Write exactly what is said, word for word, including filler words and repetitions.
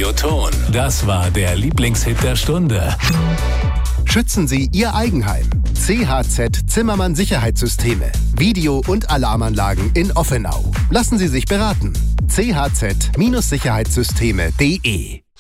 Radioton. Das war der Lieblingshit der Stunde. Schützen Sie Ihr Eigenheim. C H Z Zimmermann Sicherheitssysteme. Video- und Alarmanlagen in Offenau. Lassen Sie sich beraten. c h z Sicherheitssysteme punkt de